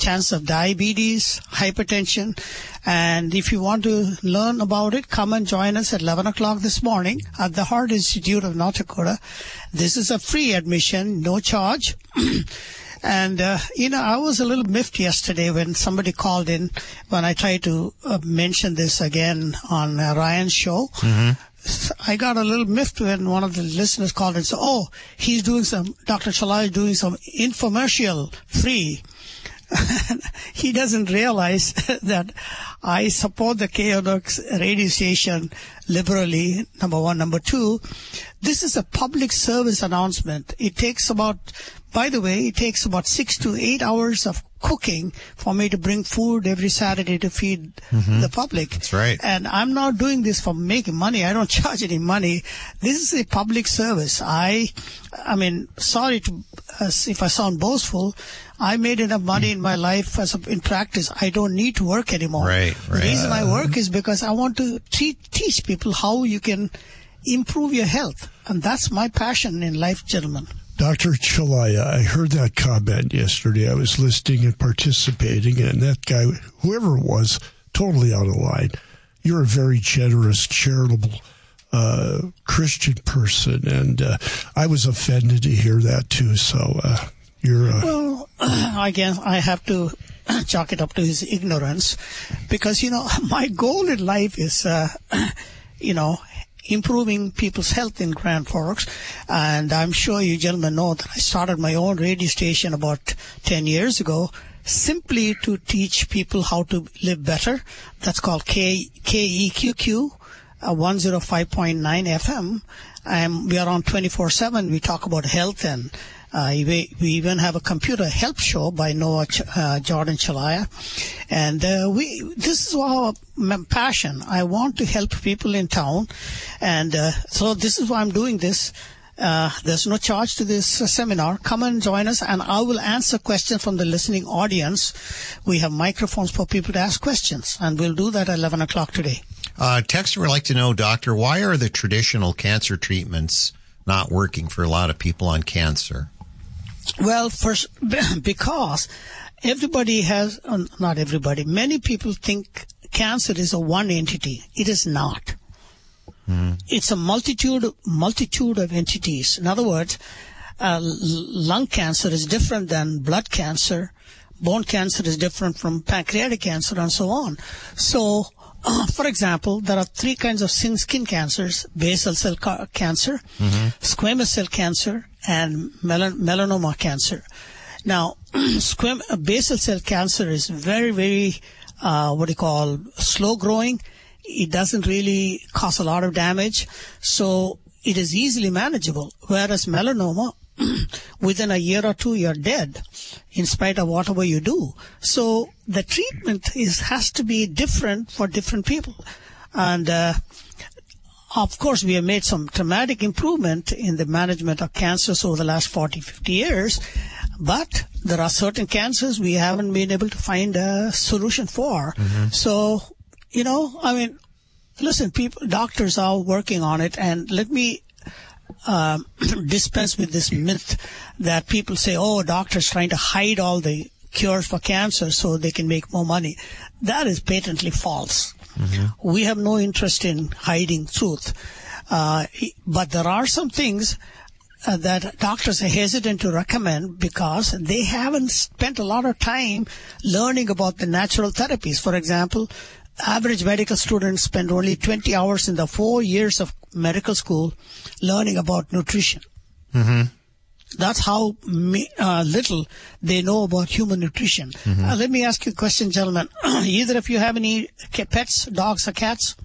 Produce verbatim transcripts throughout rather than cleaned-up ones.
chance of diabetes, hypertension. And if you want to learn about it, come and join us at eleven o'clock this morning at the Heart Institute of North Dakota. This is a free admission, no charge. And, uh, you know, I was a little miffed yesterday when somebody called in when I tried to uh, mention this again on uh, Ryan's show. Mm-hmm. I got a little miffed when one of the listeners called and said, oh, he's doing some, Doctor Chalaya is doing some infomercial free. He doesn't realize that I support the K O X radio station liberally, number one. Number two, this is a public service announcement. It takes about, by the way, it takes about six to eight hours of cooking for me to bring food every Saturday to feed mm-hmm. the public. That's right. And I'm not doing this for making money. I don't charge any money. This is a public service. I, I mean, sorry to, uh, if I sound boastful, I made enough money in my life as a, in practice. I don't need to work anymore. Right, right. The reason I work is because I want to te- teach people how you can improve your health. And that's my passion in life, gentlemen. Doctor Chalaya, I heard that comment yesterday. I was listening and participating, and that guy, whoever it was, totally out of line. You're a very generous, charitable uh, Christian person, and uh, I was offended to hear that too. So uh, you're uh, well. I guess I have to chalk it up to his ignorance, because you know my goal in life is, uh, you know. improving people's health in Grand Forks. And I'm sure you gentlemen know that I started my own radio station about ten years ago simply to teach people how to live better. That's called K, K E Q Q, uh, one oh five point nine F M. Um, we are on twenty-four seven. We talk about health, and Uh, we, we even have a computer help show by Noah Ch- uh, Jordan Chalaya. And uh, we this is our passion. I want to help people in town. And uh, so this is why I'm doing this. Uh, there's no charge to this uh, seminar. Come and join us, and I will answer questions from the listening audience. We have microphones for people to ask questions, and we'll do that at eleven o'clock today. Uh, Texter would like to know, Doctor, why are the traditional cancer treatments not working for a lot of people on cancer? Well, first, because everybody has, uh, not everybody, many people think cancer is a one entity. It is not. Mm. It's a multitude, multitude of entities. In other words, uh, lung cancer is different than blood cancer. Bone cancer is different from pancreatic cancer, and so on. So, uh, for example, there are three kinds of skin cancers: basal cell ca- cancer, mm-hmm. squamous cell cancer, and melan- melanoma cancer. Now, squam- basal cell cancer is very, very, uh, what do you call, slow growing. It doesn't really cause a lot of damage, so it is easily manageable. Whereas melanoma, within a year or two, you're dead, in spite of whatever you do. So the treatment is has to be different for different people. And uh, of course, we have made some dramatic improvement in the management of cancers over the last forty, fifty years. But there are certain cancers we haven't been able to find a solution for. Mm-hmm. So, you know, I mean, listen, people, doctors are working on it. And let me uh, dispense with this myth that people say, oh, doctors trying to hide all the cures for cancer so they can make more money. That is patently false. Mm-hmm. We have no interest in hiding truth. Uh, but there are some things uh, that doctors are hesitant to recommend because they haven't spent a lot of time learning about the natural therapies. For example, average medical students spend only twenty hours in the four years of medical school learning about nutrition. Mm-hmm. That's how me, uh, little they know about human nutrition. Mm-hmm. Uh, let me ask you a question, gentlemen. Either of you have any pets, dogs or cats?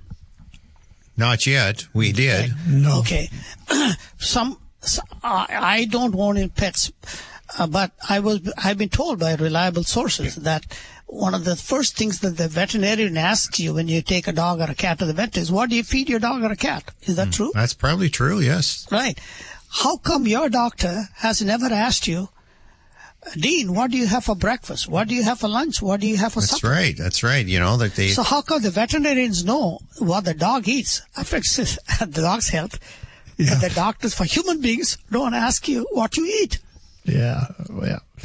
Not yet. We did. Okay. No. Okay. Some, some uh, I don't own any pets, uh, but I will. I've been told by reliable sources that one of the first things that the veterinarian asks you when you take a dog or a cat to the vet is, what do you feed your dog or a cat? Is that mm, true? That's probably true, yes. Right. How come your doctor has never asked you, Dean, what do you have for breakfast? What do you have for lunch? What do you have for that's supper? That's right. That's right. You know, that they... So how come the veterinarians know what the dog eats affects the dog's health, yeah. but the doctors for human beings don't ask you what you eat? Yeah. Yeah.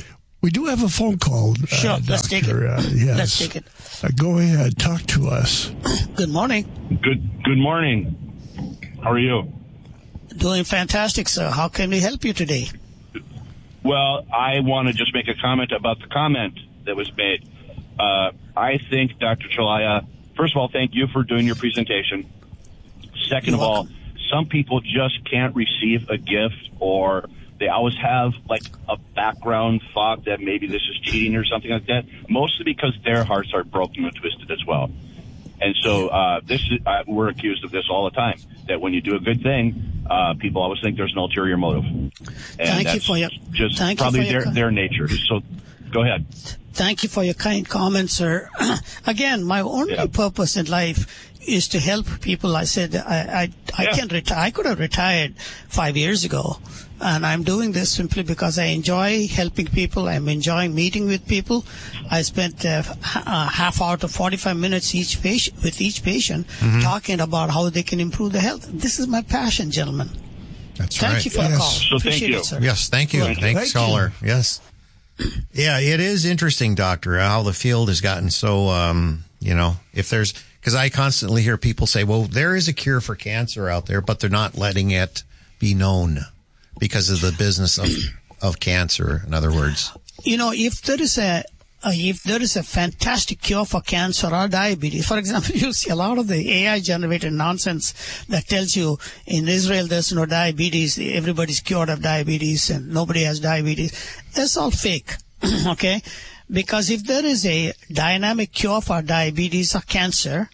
We do have a phone call. Uh, Sure, Doctor. let's take it. Uh, yes. Let's take it. Uh, go ahead. Talk to us. Good morning. Good good morning. How are you? Doing fantastic, sir. How can we help you today? Well, I want to just make a comment about the comment that was made. Uh, I think, Doctor Chalaya, first of all, thank you for doing your presentation. Second You're of all, welcome. some people just can't receive a gift, or they always have like a background thought that maybe this is cheating or something like that, mostly because their hearts are broken and twisted as well. And so uh, this is, uh, we're accused of this all the time, that when you do a good thing, uh, people always think there's an ulterior motive. And Thank you that's for your- just thank you probably for your their, com- their nature. So go ahead. Thank you for your kind comments, sir. Again, my only Yeah. purpose in life is to help people. I said I I, I Yeah. can retire. I could have retired five years ago, and I'm doing this simply because I enjoy helping people. I'm enjoying meeting with people. I spent uh, h- uh, half hour to forty-five minutes each patient with each patient talking about how they can improve their health. This is my passion, gentlemen. That's Thank right. you for Yes. the call. So thank Appreciate you. it, sir. Yes, thank you. Well, Thanks, thank caller. Yes. Yeah, it is interesting, Doctor, how the field has gotten so, um, you know, if there's, because I constantly hear people say, well, there is a cure for cancer out there, but they're not letting it be known because of the business of, of cancer, in other words. You know, if there is a uh, if there is a fantastic cure for cancer or diabetes, for example, you see a lot of the A I-generated nonsense that tells you in Israel there's no diabetes, everybody's cured of diabetes and nobody has diabetes. That's all fake, okay? Because if there is a dynamic cure for diabetes or cancer,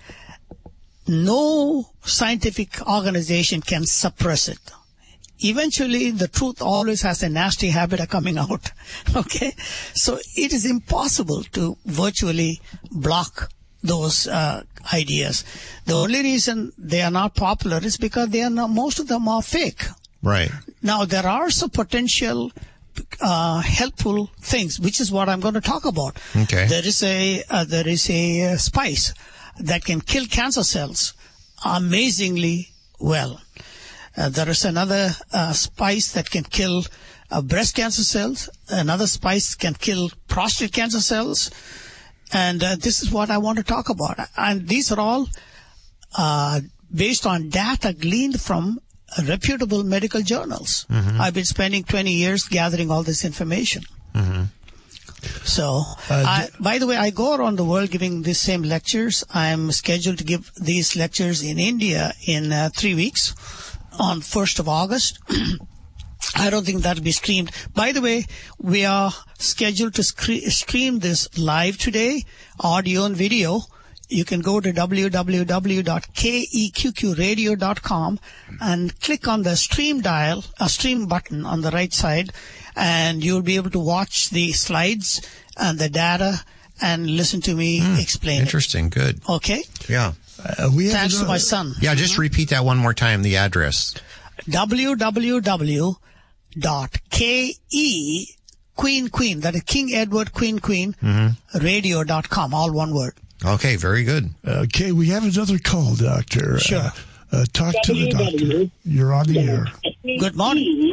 no scientific organization can suppress it. Eventually, the truth always has a nasty habit of coming out. Okay? So it is impossible to virtually block those uh, ideas. The only reason they are not popular is because they are not, most of them are fake. Right. Now, there are some potential uh, helpful things, which is what I'm going to talk about. Okay. There is a uh, there is a uh, spice that can kill cancer cells amazingly well. Uh, there is another uh, spice that can kill uh, breast cancer cells. Another spice can kill prostate cancer cells. And uh, this is what I want to talk about. And these are all uh, based on data gleaned from reputable medical journals. Mm-hmm. I've been spending twenty years gathering all this information. Mm-hmm. So, Uh, I, by the way, I go around the world giving these same lectures. I'm scheduled to give these lectures in India in uh, three weeks on first of August. I don't think that'll be streamed. By the way, we are scheduled to scre- stream this live today, audio and video. You can go to w w w dot k e q q radio dot com and click on the stream dial, a stream button on the right side, and you'll be able to watch the slides and the data and listen to me Mm, explain interesting. it. Good. Okay? Yeah. Uh, we have Thanks to another- my son. Yeah, just repeat that one more time, the address. w w w dot k e Queen Queen, that is King Edward Queen Queen, Mm-hmm. radio dot com, all one word. Okay, very good. Okay, we have another call, Doctor. Sure. Uh, uh, talk to the doctor. You're on the air. Good morning.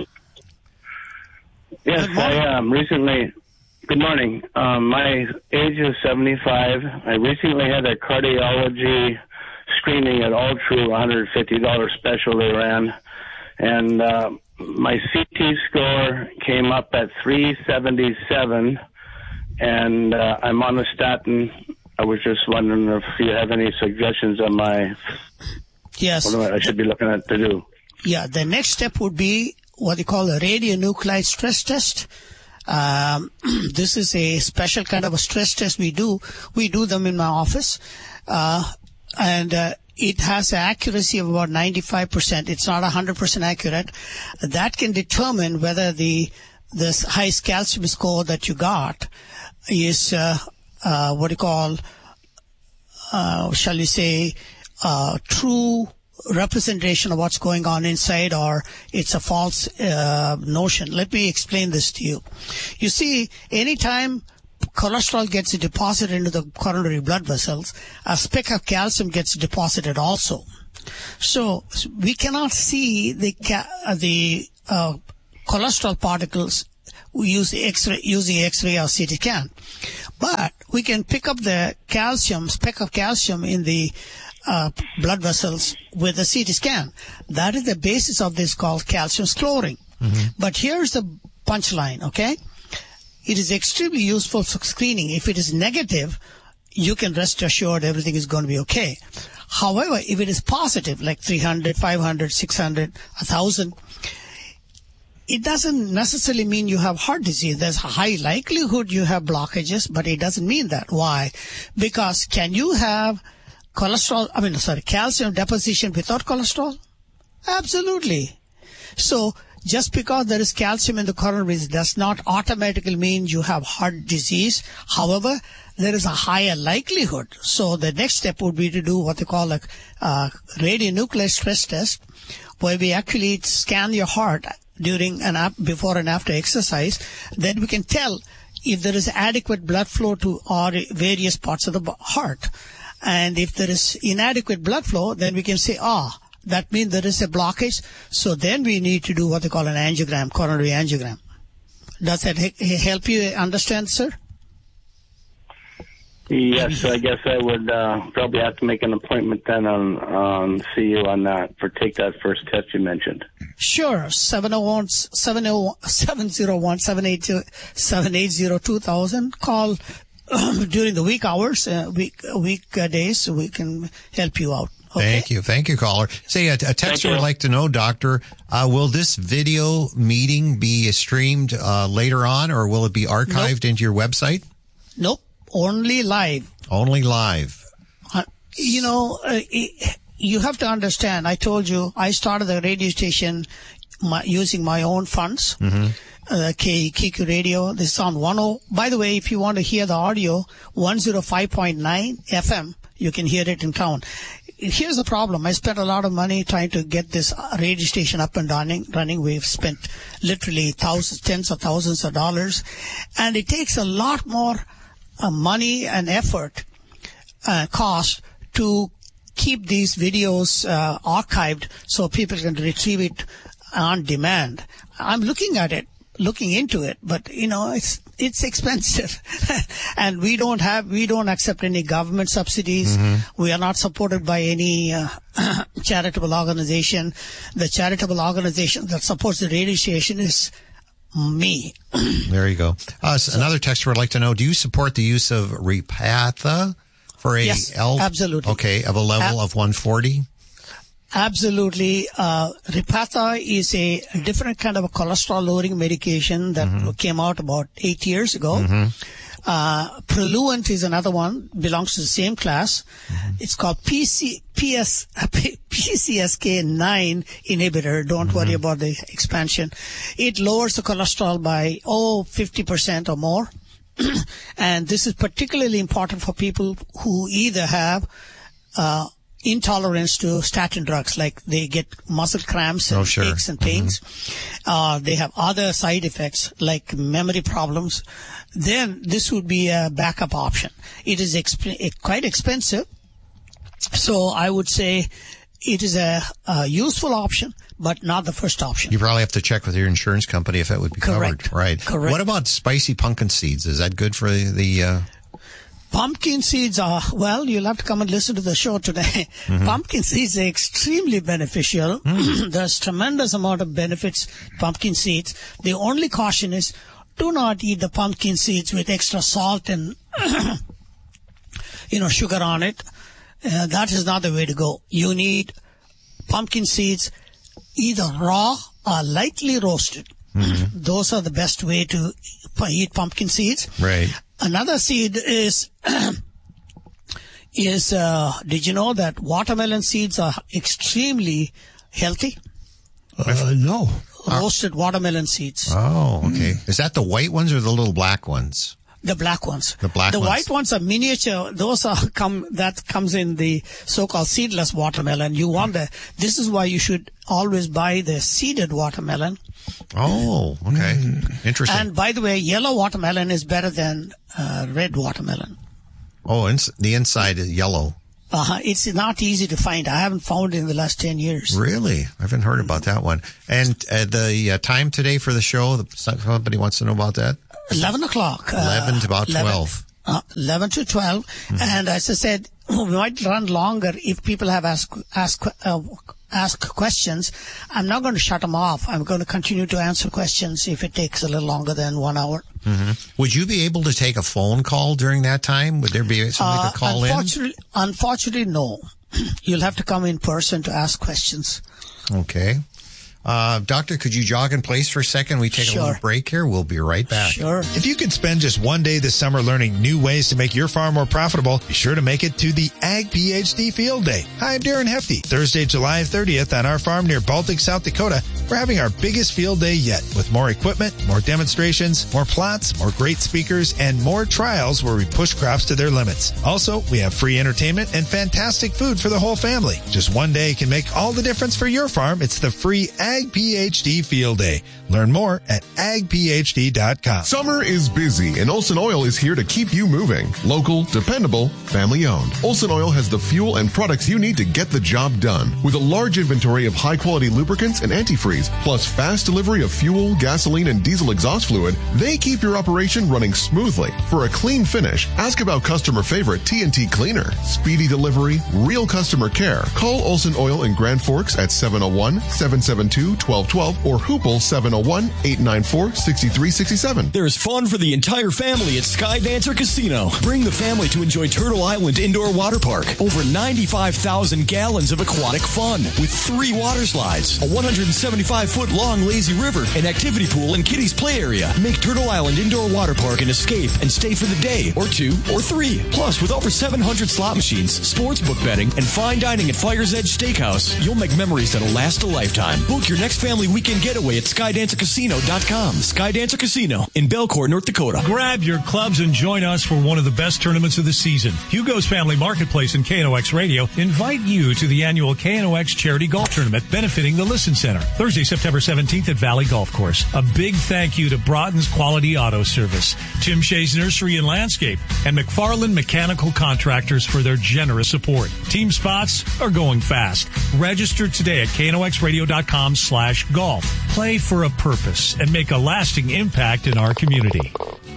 Yes, Good morning. I um, recently. Good morning. Um, my age is seventy-five. I recently had a cardiology screening at All True, one hundred fifty dollars special they ran, and uh, my C T score came up at three seventy-seven, and uh, I'm on a statin. I was just wondering if you have any suggestions on my Yes. what I should be looking at to do. Yeah, the next step would be what they call a radionuclide stress test. Um, this is a special kind of a stress test we do. We do them in my office. Uh, and uh, it has an accuracy of about ninety-five percent. It's not one hundred percent accurate. That can determine whether the this highest calcium score that you got is uh, uh, what you call, uh, shall we say, uh, true representation of what's going on inside, or it's a false uh, notion. Let me explain this to you. You see, anytime cholesterol gets deposited into the coronary blood vessels, a speck of calcium gets deposited also. So we cannot see the ca- uh, the uh, cholesterol particles we use X-ray, using X-ray or C T scan. But we can pick up the calcium, speck of calcium in the uh, blood vessels with a C T scan. That is the basis of this called calcium scoring. Mm-hmm. But here's the punchline, okay? It is extremely useful for screening. If it is negative, you can rest assured everything is going to be okay. However, if it is positive, like three hundred, five hundred, six hundred, one thousand, it doesn't necessarily mean you have heart disease. There's a high likelihood you have blockages, but it doesn't mean that. Why? Because can you have cholesterol, I mean, sorry, calcium deposition without cholesterol? Absolutely. So just because there is calcium in the coronaries does not automatically mean you have heart disease. However, there is a higher likelihood. So the next step would be to do what they call a uh, radionuclide stress test, where we actually scan your heart during and up, before and after exercise. Then we can tell if there is adequate blood flow to our various parts of the heart. And if there is inadequate blood flow, then we can say, ah, that means there is a blockage. So then we need to do what they call an angiogram, coronary angiogram. Does that help you understand, sir? Yes, so I guess I would uh, probably have to make an appointment then on um, see you on that for take that first test you mentioned. Sure, seven oh one, seven oh one, seven eight zero, two thousand. Call um, during the week hours, uh, week week uh, days, so we can help you out. Okay? Thank you. Thank you, caller. Say, a, a texter would like to know, doctor, uh, will this video meeting be streamed uh, later on, or will it be archived nope. into your website? Nope. Only live. Only live. Uh, you know, uh, it, you have to understand, I told you, I started the radio station my, using my own funds. Mm-hmm. Uh, K, KQ Radio. This is on ten. By the way, if you want to hear the audio, one oh five point nine F M, you can hear it in town. Here's the problem. I spent a lot of money trying to get this radio station up and running. running. We've spent literally thousands, tens of thousands of dollars. And it takes a lot more uh, money and effort, uh, cost to keep these videos uh, archived so people can retrieve it on demand. I'm looking at it, looking into it, but you know, it's it's expensive, and we don't have we don't accept any government subsidies. Mm-hmm. We are not supported by any uh, charitable organization. The charitable organization that supports the radio station is me. There you go. Uh, so another texter would like to know: do you support the use of Repatha for a yes, L? Absolutely. Okay, of a level Ab- of one forty. Absolutely. Uh, Repatha is a different kind of a cholesterol-lowering medication that mm-hmm. came out about eight years ago. Mm-hmm. Uh, Proluent is another one, belongs to the same class. Mm-hmm. It's called P C, P S, P C S K nine inhibitor. Don't mm-hmm. worry about the expansion. It lowers the cholesterol by, oh, fifty percent or more. And this is particularly important for people who either have uh intolerance to statin drugs, like they get muscle cramps and oh, sure. aches and pains. Mm-hmm. Uh, they have other side effects like memory problems. Then this would be a backup option. It is exp- quite expensive. So I would say it is a, a useful option, but not the first option. You probably have to check with your insurance company if it would be Correct. covered. Right. Correct. What about spicy pumpkin seeds? Is that good for the... the uh... Pumpkin seeds are, well, you'll have to come and listen to the show today. Mm-hmm. Pumpkin seeds are extremely beneficial. Mm. There's tremendous amount of benefits, pumpkin seeds. The only caution is do not eat the pumpkin seeds with extra salt and, you know, sugar on it. Uh, that is not the way to go. You need pumpkin seeds either raw or lightly roasted. Mm-hmm. Those are the best way to eat pumpkin seeds. Right. Another seed is, is uh, did you know that watermelon seeds are extremely healthy? Uh, no. Roasted watermelon seeds. Oh, okay. Mm. Is that the white ones or the little black ones? The black ones. The black the ones. The white ones are miniature. Those are come, that comes in the so-called seedless watermelon. You want the, this is why you should always buy the seeded watermelon. Oh, okay. Mm. Interesting. And by the way, yellow watermelon is better than uh, red watermelon. Oh, ins- the inside is yellow. Uh, it's not easy to find. I haven't found it in the last ten years. Really? I haven't heard about that one. And uh, the uh, time today for the show, somebody wants to know about that? eleven o'clock. eleven to about eleven, twelve. Uh, eleven to twelve. Mm-hmm. And as I said, we might run longer if people have asked ask, uh, ask questions. I'm not going to shut them off. I'm going to continue to answer questions if it takes a little longer than one hour. Mm-hmm. Would you be able to take a phone call during that time? Would there be somebody uh, to call unfortunately, in? Unfortunately, no. You'll have to come in person to ask questions. Okay. Uh, Doctor, could you jog in place for a second? We take Sure. a little break here. We'll be right back. Sure. If you could spend just one day this summer learning new ways to make your farm more profitable, be sure to make it to the Ag PhD Field Day. Hi, I'm Darren Hefty. Thursday, July thirtieth on our farm near Baltic, South Dakota, we're having our biggest field day yet with more equipment, more demonstrations, more plots, more great speakers, and more trials where we push crops to their limits. Also, we have free entertainment and fantastic food for the whole family. Just one day can make all the difference for your farm. It's the free Ag PhD Field Day. Learn more at ag p h d dot com. Summer is busy, and Olson Oil is here to keep you moving. Local, dependable, family-owned. Olson Oil has the fuel and products you need to get the job done. With a large inventory of high-quality lubricants and antifreeze, plus fast delivery of fuel, gasoline, and diesel exhaust fluid, they keep your operation running smoothly. For a clean finish, ask about customer favorite T N T Cleaner. Speedy delivery, real customer care. Call Olson Oil in Grand Forks at seven oh one, seven seven two, one two one two or Hoople seven oh one, eight nine four, six three six seven. There's fun for the entire family at Skydancer Casino. Bring the family to enjoy Turtle Island Indoor Water Park. Over ninety-five thousand gallons of aquatic fun with three water slides, a one hundred seventy-five foot long lazy river, an activity pool, and kiddies play area. Make Turtle Island Indoor Water Park an escape and stay for the day or two or three. Plus, with over seven hundred slot machines, sportsbook betting, and fine dining at Fire's Edge Steakhouse, you'll make memories that'll last a lifetime. Book your next family weekend getaway at skydancer casino dot com. Skydancer Casino in Belcourt, North Dakota. Grab your clubs and join us for one of the best tournaments of the season. Hugo's Family Marketplace and K N O X Radio invite you to the annual K N O X Charity Golf Tournament benefiting the Listen Center. Thursday, September seventeenth at Valley Golf Course. A big thank you to Broughton's Quality Auto Service, Tim Shea's Nursery and Landscape, and McFarland Mechanical Contractors for their generous support. Team spots are going fast. Register today at K N O X radio dot com slash golf. Play for a purpose and make a lasting impact in our community.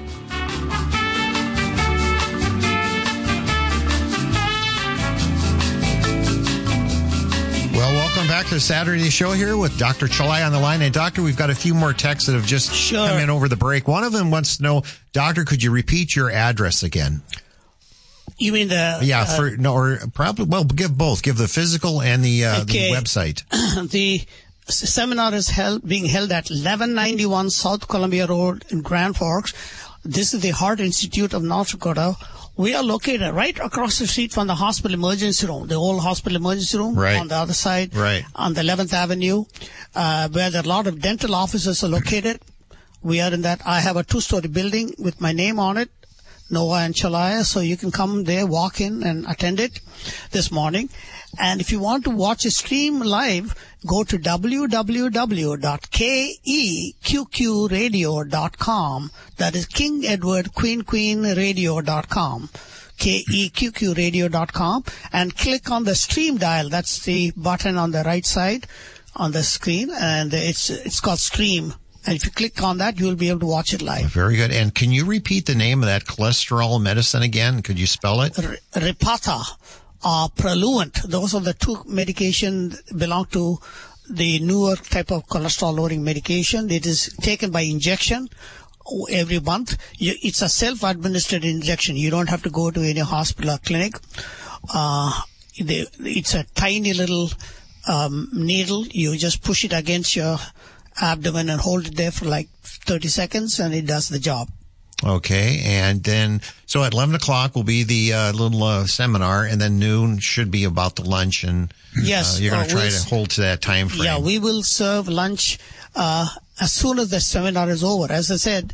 Well, welcome back to the Saturday show here with Doctor Chalai on the line. And Doctor, we've got a few more texts that have just Sure. come in over the break. One of them wants to know, Doctor, could you repeat your address again? You mean the... Yeah, uh, for no, or probably, well, give both. Give the physical and the, uh, Okay. the website. The seminar is held, being held at eleven ninety-one South Columbia Road in Grand Forks. This is the Heart Institute of North Dakota. We are located right across the street from the hospital emergency room, the old hospital emergency room Right. on the other side, Right. on the eleventh Avenue, uh, where there are a lot of dental offices are located. We are in that. I have a two-story building with my name on it, Noah and Chalaya, so you can come there, walk in and attend it this morning. And if you want to watch a stream live, go to w w w dot k e q q radio dot com. That is King Edward Queen Queen Radio dot com. K E Q Q radio dot com, and click on the stream dial. That's the button on the right side on the screen, and it's it's called stream. And if you click on that, you'll be able to watch it live. Very good. And can you repeat the name of that cholesterol medicine again? Could you spell it? R- Repatha, uh, Praluent. Those are the two medication belong to the newer type of cholesterol lowering medication. It is taken by injection every month. You, it's a self-administered injection. You don't have to go to any hospital or clinic. Uh, they, it's a tiny little um, needle. You just push it against your abdomen and hold it there for like thirty seconds, and it does the job. Okay. And then, so at eleven o'clock will be the uh, little uh, seminar, and then noon should be about the lunch, and Yes, uh, you're going uh, to try we'll, to hold to that time frame. Yeah, we will serve lunch uh, as soon as the seminar is over. As I said,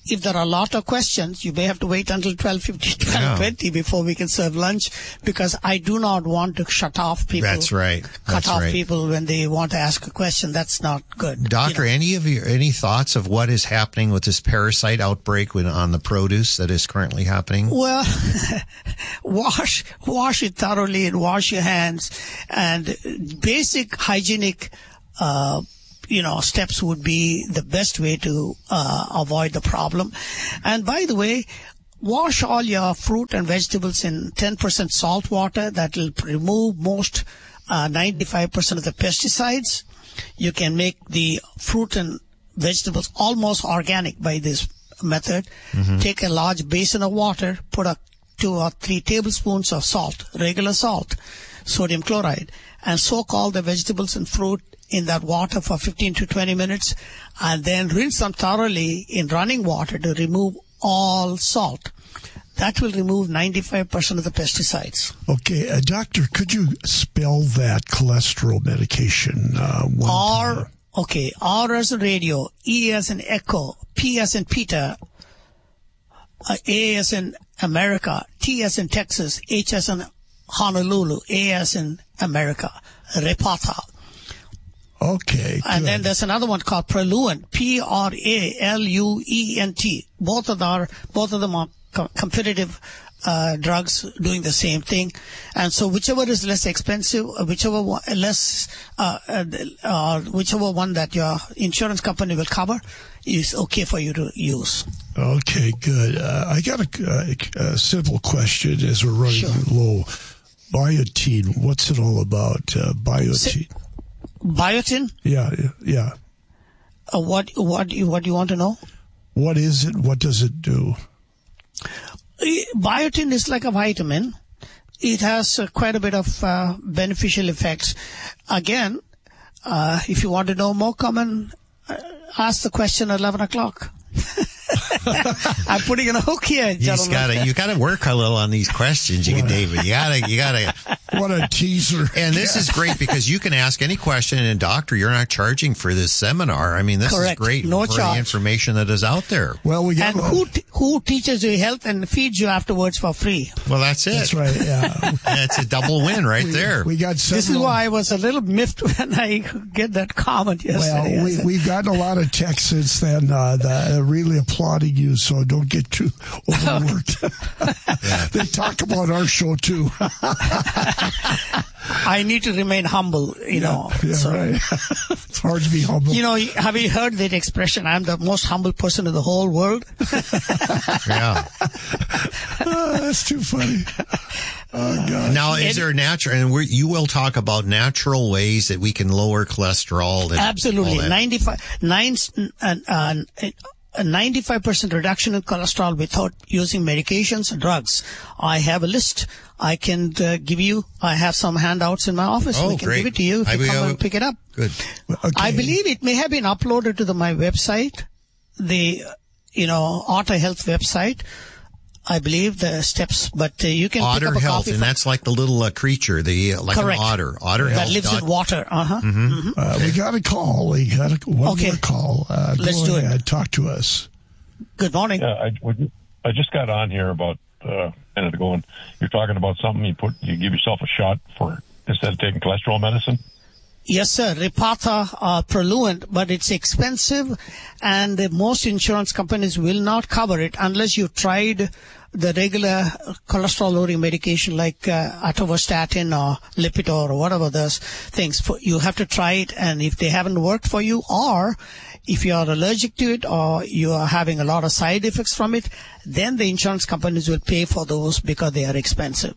if there are a lot of questions, you may have to wait until twelve fifty, twelve twenty yeah. before we can serve lunch, because I do not want to shut off people. That's right. Cut That's off right. people when they want to ask a question. That's not good. Doctor, you know? any of your any thoughts of what is happening with this parasite outbreak when, on the produce that is currently happening? Well, wash wash it thoroughly and wash your hands, and basic hygienic uh you know, steps would be the best way to uh, avoid the problem. And by the way, wash all your fruit and vegetables in ten percent salt water. That will remove most uh, ninety-five percent of the pesticides. You can make the fruit and vegetables almost organic by this method. Mm-hmm. Take a large basin of water, put a two or three tablespoons of salt, regular salt, sodium chloride, and soak all the vegetables and fruit in that water for fifteen to twenty minutes, and then rinse them thoroughly in running water to remove all salt. That will remove ninety-five percent of the pesticides. Okay, uh, doctor, could you spell that cholesterol medication? Uh, one R, time? okay, R as in radio, E as in echo, P as in Peter, uh, A as in America, T as in Texas, H as in Honolulu, A as in America, Repatha. Okay. And good. then there's another one called Praluent, P R A L U E N T. Both of them are, both of them are co- competitive uh, drugs doing the same thing. And so whichever is less expensive, whichever one, less, uh, uh, uh, whichever one that your insurance company will cover is okay for you to use. Okay, good. Uh, I got a, a, a simple question as we're running Sure. low. Biotin, what's it all about? Uh, biotin. Si- Biotin? Yeah, yeah. yeah. Uh, what, what, you, what do you want to know? What is it? What does it do? Biotin is like a vitamin. It has uh, quite a bit of uh, beneficial effects. Again, uh, if you want to know more, come and uh, ask the question at eleven o'clock. I'm putting in a hook here, You just gentlemen. gotta, you gotta work a little on these questions, you, David. You gotta, you gotta. What a teaser. And this is great because you can ask any question, and doctor, you're not charging for this seminar. I mean, this Correct. is great No for charge. the information that is out there. Well, we got And who t- who teaches you health and feeds you afterwards for free? Well, that's it. That's right, yeah. That's a double win right we, there. We got several. This is why I was a little miffed when I get that comment yesterday. Well, we, we've gotten a lot of texts since then uh, that are really applauding you, so don't get too overworked. They talk about our show, too. I need to remain humble, you know. Yeah, so, right. It's hard to be humble. You know, have you heard that expression, I'm the most humble person in the whole world? Yeah. Oh, that's too funny. Oh, God. Now, is there natural, and we're, you will talk about natural ways that we can lower cholesterol. And all Absolutely. that. ninety-five, nine, uh, uh, a ninety-five percent reduction in cholesterol without using medications and drugs. I have a list I can uh, give you. I have some handouts in my office. Oh, we can great. give it to you if I you will- come and pick it up. Good. Okay. I believe it may have been uploaded to the, my website, the, you know, Otter Health website. I believe the steps, but uh, you can pick Otter up a Health, copy and from- that's like the little uh, creature, the uh, like Correct. an otter. Otter that Health. lives dot- in water. Uh-huh. Mhm. Uh, we got a call. We got a, one Okay. more call. Uh, Let's go do it. ahead. Talk to us. Good morning. Yeah, I, would- I just got on here about uh, a minute ago, and you're talking about something you put, you give yourself a shot for instead of taking cholesterol medicine. Yes, sir. Repatha, uh, Praluent, but it's expensive, and uh, most insurance companies will not cover it unless you tried the regular cholesterol-lowering medication like uh, atorvastatin or Lipitor or whatever those things. For, you have to try it, and if they haven't worked for you, or if you are allergic to it, or you are having a lot of side effects from it, then the insurance companies will pay for those because they are expensive.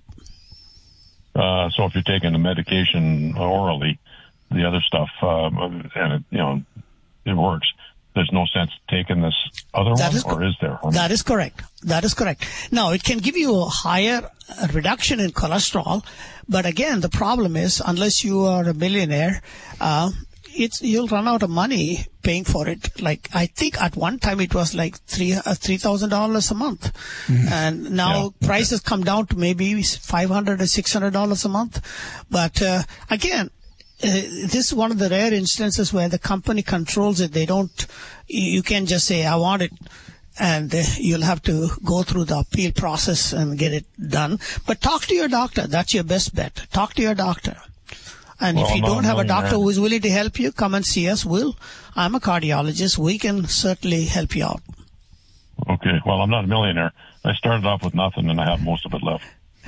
Uh, so if you're taking the medication orally, the other stuff, um, and it, you know, it works. There's no sense taking this other That one, is co- or is there? That is correct. That is correct. Now, it can give you a higher uh, reduction in cholesterol, but again, the problem is, unless you are a millionaire, uh, it's you'll run out of money paying for it. Like, I think at one time it was like three uh, three thousand dollars a month, mm-hmm. and now yeah. prices come down to maybe five hundred or six hundred dollars a month. But uh, again. Uh, this is one of the rare instances where the company controls it. They don't, you can just say, I want it and uh, you'll have to go through the appeal process and get it done. But talk to your doctor. That's your best bet. Talk to your doctor. And well, if you I'm don't have a doctor millionaire. who is willing to help you, come and see us. We'll, I'm a cardiologist. We can certainly help you out. Okay. Well, I'm not a millionaire. I started off with nothing, and I have most of it left.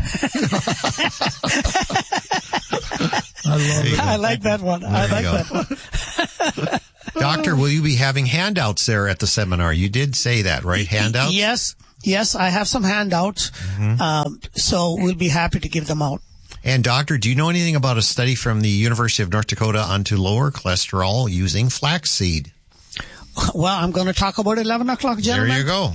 I love it. I like that one. I There like you that one. Doctor, will you be having handouts there at the seminar? You did say that, right? Handouts? Yes. Yes, I have some handouts. Mm-hmm. Um, so we'll be happy to give them out. And doctor, do you know anything about a study from the University of North Dakota onto lower cholesterol using flaxseed? Well, I'm going to talk about eleven o'clock, gentlemen. There you go.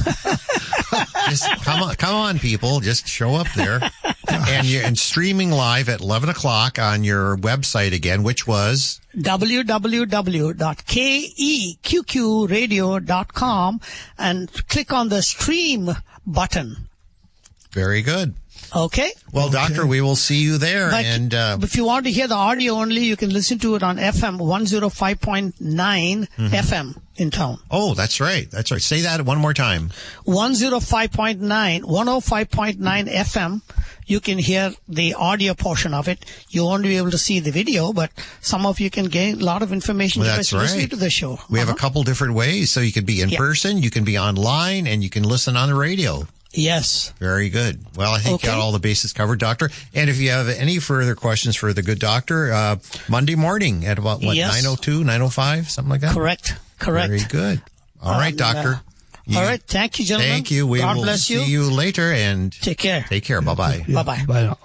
Just come on, come on, people. Just show up there. And you're and streaming live at eleven o'clock on your website again, which was w w w dot k e q q radio dot com, and click on the stream button. very good. Okay? Well, Okay. doctor, we will see you there. But and uh, if you want to hear the audio only, you can listen to it on F M one oh five point nine Mm-hmm. F M in town. oh, that's right. That's right. Say that one more time. one oh five point nine, one oh five point nine F M. You can hear the audio portion of it. You won't be able to see the video, but some of you can gain a lot of information Well, just that's by listening right. to the show. We have a Uh-huh. couple different ways. So you can be in Yeah. person, you can be online, and you can listen on the radio. Yes. Very good. Well, I think you Okay. got all the bases covered, doctor. And if you have any further questions for the good doctor, uh, Monday morning at about, what, Yes. nine oh two, nine oh five, something like that? Correct. Correct. Very good. All right, Um, doctor. uh, all right. Thank you, gentlemen. Thank you. We God will bless see you. you later, and Take care. take care. Bye-bye. Yeah, Bye-bye. Bye now.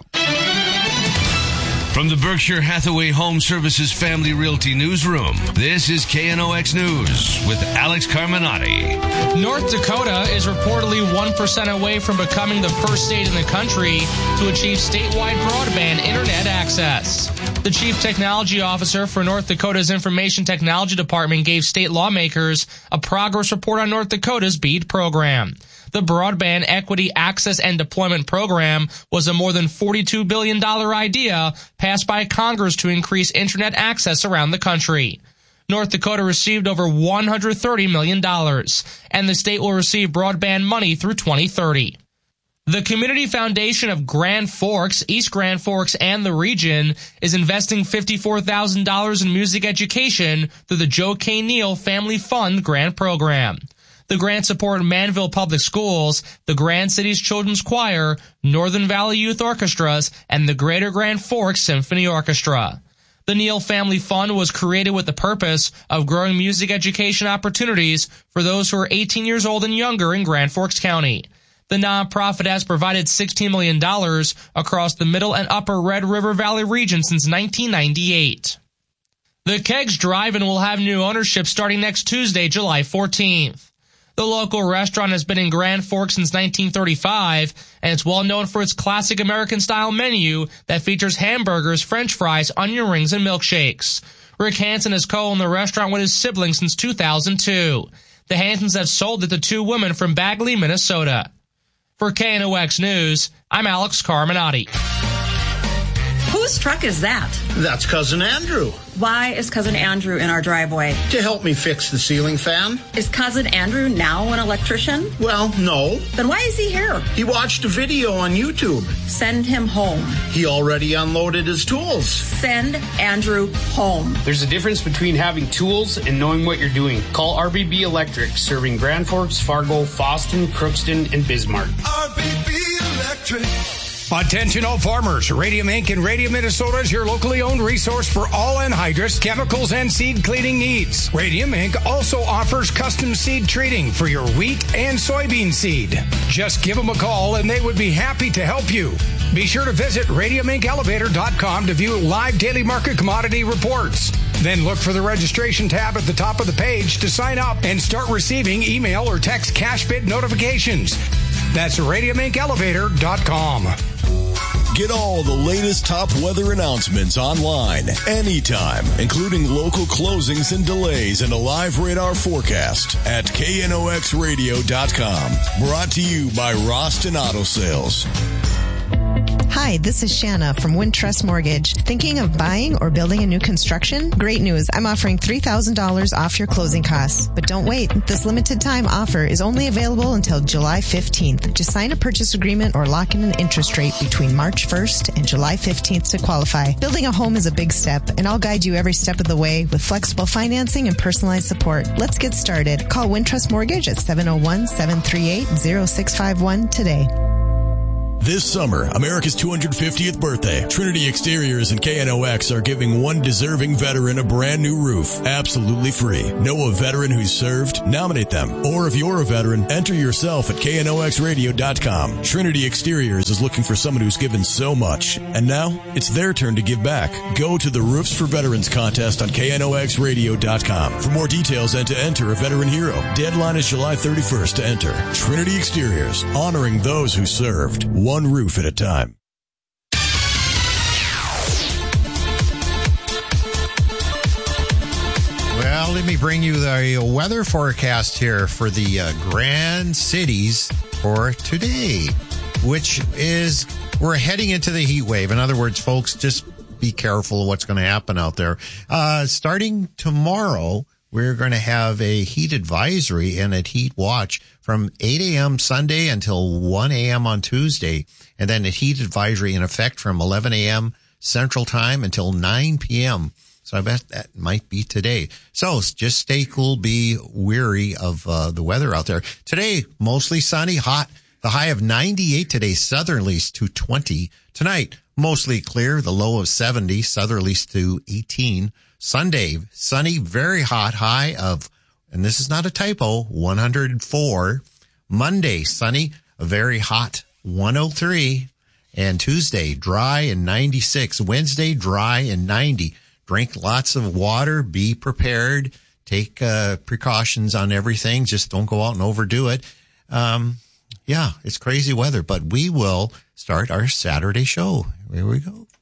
From the Berkshire Hathaway Home Services Family Realty Newsroom, this is K N O X News with Alex Carminati. North Dakota is reportedly one percent away from becoming the first state in the country to achieve statewide broadband internet access. The chief technology officer for North Dakota's Information Technology Department gave state lawmakers a progress report on North Dakota's BEAD program. The Broadband Equity Access and Deployment Program was a more than forty-two billion dollars idea passed by Congress to increase internet access around the country. North Dakota received over one hundred thirty million dollars, and the state will receive broadband money through twenty thirty. The Community Foundation of Grand Forks, East Grand Forks, and the region is investing fifty-four thousand dollars in music education through the Joe K. Neal Family Fund Grant Program. The grants support Manville Public Schools, the Grand Cities Children's Choir, Northern Valley Youth Orchestras, and the Greater Grand Forks Symphony Orchestra. The Neal Family Fund was created with the purpose of growing music education opportunities for those who are eighteen years old and younger in Grand Forks County. The nonprofit has provided sixteen million dollars across the Middle and Upper Red River Valley region since nineteen ninety-eight. The Kegs Drive-In will have new ownership starting next Tuesday, July fourteenth. The local restaurant has been in Grand Forks since nineteen thirty-five, and it's well known for its classic American-style menu that features hamburgers, french fries, onion rings, and milkshakes. Rick Hansen has co-owned the restaurant with his siblings since two thousand two. The Hansens have sold it to two women from Bagley, Minnesota. For K N O X News, I'm Alex Carminati. Whose truck is that? That's Cousin Andrew. Why is Cousin Andrew in our driveway? To help me fix the ceiling fan. Is Cousin Andrew now an electrician? Well, no. Then why is he here? He watched a video on YouTube. Send him home. He already unloaded his tools. Send Andrew home. There's a difference between having tools and knowing what you're doing. Call R B B Electric, serving Grand Forks, Fargo, Fosston, Crookston, and Bismarck. R B B Electric. Attention all farmers. Radium Incorporated in Radium, Minnesota is your locally owned resource for all anhydrous, chemicals, and seed cleaning needs. Radium Incorporated also offers custom seed treating for your wheat and soybean seed. Just give them a call and they would be happy to help you. Be sure to visit radium inc elevator dot com to view live daily market commodity reports. Then look for the registration tab at the top of the page to sign up and start receiving email or text cash bid notifications. That's radium inc elevator dot com. Get all the latest top weather announcements online, anytime, including local closings and delays and a live radar forecast at K N O X radio dot com. Brought to you by Roston Auto Sales. Hi, this is Shanna from Wintrust Mortgage. Thinking of buying or building a new construction? Great news. I'm offering three thousand dollars off your closing costs. But don't wait. This limited time offer is only available until July fifteenth. Just sign a purchase agreement or lock in an interest rate between March first and July fifteenth to qualify. Building a home is a big step, and I'll guide you every step of the way with flexible financing and personalized support. Let's get started. Call Wintrust Mortgage at seven oh one, seven three eight, oh six five one today. This summer, America's two hundred fiftieth birthday, Trinity Exteriors and K N O X are giving one deserving veteran a brand new roof, absolutely free. Know a veteran who's served? Nominate them. Or if you're a veteran, enter yourself at K N O X radio dot com. Trinity Exteriors is looking for someone who's given so much. And now, it's their turn to give back. Go to the Roofs for Veterans contest on K N O X radio dot com for more details and to enter a veteran hero. Deadline is July thirty-first to enter. Trinity Exteriors, honoring those who served. One roof at a time. Well, let me bring you the weather forecast here for the uh, Grand Cities for today, which is we're heading into the heat wave. In other words, folks, just be careful of what's going to happen out there. Uh, starting tomorrow, we're going to have a heat advisory and a heat watch from eight a.m. Sunday until one a.m. on Tuesday, and then a heat advisory in effect from eleven a.m. Central Time until nine p.m. So I bet that might be today. So just stay cool, be weary of uh, the weather out there. Today, mostly sunny, hot. The high of ninety-eight today, southerlies to twenty. Tonight, mostly clear, the low of seventy, southerlies to eighteen. Sunday, sunny, very hot, high of, and this is not a typo, one hundred four. Monday, sunny, very hot, one oh three. And Tuesday, dry and ninety-six. Wednesday, dry and ninety. Drink lots of water, be prepared, take uh, precautions on everything. Just don't go out and overdo it. Um, yeah, it's crazy weather, but we will start our Saturday show. Here we go.